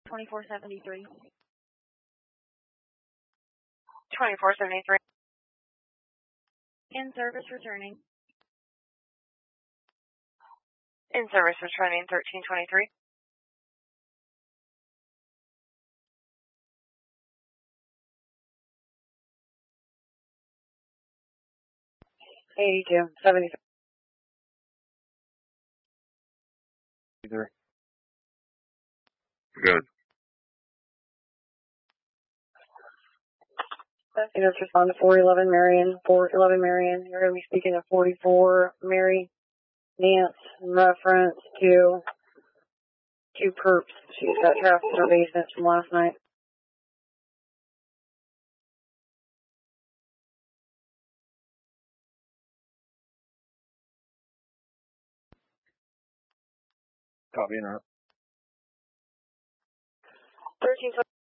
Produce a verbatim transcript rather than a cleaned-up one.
twenty-four seventy-three. twenty-four seventy-three. In service returning. In service returning thirteen twenty-three. eighty-two seventy-three. Good. Investigators respond to four eleven Marion. four eleven Marion. You're going to be speaking to forty-four Mary Nance in reference to two perps. She's got traffic evasions from last night. Copy, interrupt. thirteen